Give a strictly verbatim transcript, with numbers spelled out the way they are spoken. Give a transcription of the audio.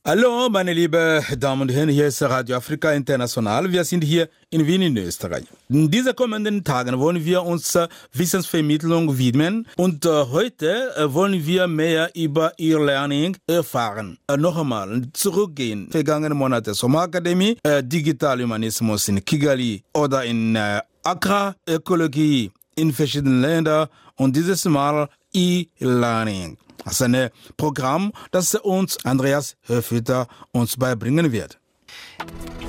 Hallo, meine lieben Damen und Herren, hier ist Radio Afrika International. Wir sind hier in Wien in Österreich. In diesen kommenden Tagen wollen wir uns äh, Wissensvermittlung widmen und äh, heute äh, wollen wir mehr über E-Learning erfahren. Äh, noch einmal zurückgehen. Vergangenen Monate Sommerakademie, äh, Digitalhumanismus in Kigali oder in äh, Accra, Ökologie in verschiedenen Ländern und dieses Mal E-Learning. Das ist ein Programm, das uns Andreas Höfeter uns beibringen wird.